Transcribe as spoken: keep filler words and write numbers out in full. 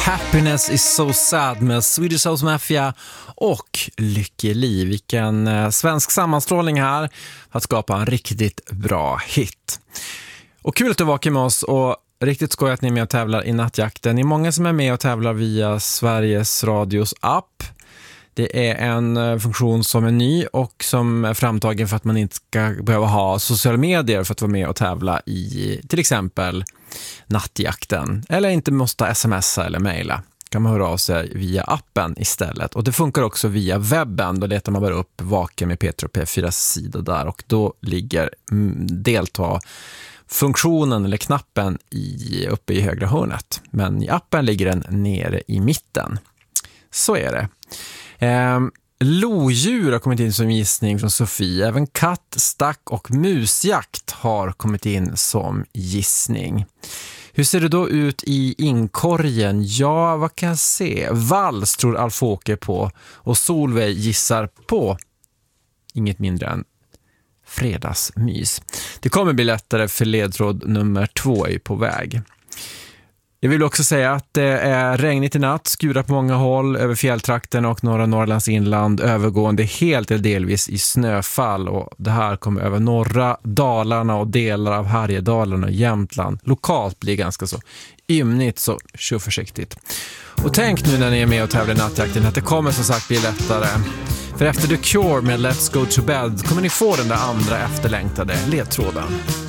Happiness is so sad med Swedish House Mafia och Lykkeliv. Vilken eh, svensk sammanstrålning här för att skapa en riktigt bra hit. Och kul att du var med oss och riktigt skoj att ni är med och tävlar i nattjakten. Ni är många som är med och tävlar via Sveriges Radios app. Det är en funktion som är ny och som är framtagen för att man inte ska behöva ha sociala medier för att vara med och tävla i till exempel nattjakten. Eller inte måste smsa eller mejla. Kan man höra av sig via appen istället. Och det funkar också via webben. Då letar man bara upp Vaken med Peter och P fyra sidor där. Och då ligger delta funktionen eller knappen i, uppe i högra hörnet. Men i appen ligger den nere i mitten. Så är det. Eh, lodjur har kommit in som gissning från Sofie. Även katt, stack och musjakt har kommit in som gissning. Hur ser det då ut i inkorgen? Ja, vad kan jag se? Vals tror Alf Åker på och Solveig gissar på inget mindre än fredagsmys. Det kommer bli lättare för ledtråd nummer två är på väg. Jag vill också säga att det är regnigt i natt, skurar på många håll över fjälltrakten och norra Norrlands inland, övergående helt eller delvis i snöfall, och det här kommer över norra Dalarna och delar av Härjedalen och Jämtland. Lokalt blir ganska så ymnigt, så kör försiktigt. Och tänk nu när ni är med och tävlar i nattjakten att det kommer som sagt bli lättare. För efter The Cure med Let's Go to Bed kommer ni få den där andra efterlängtade ledtråden.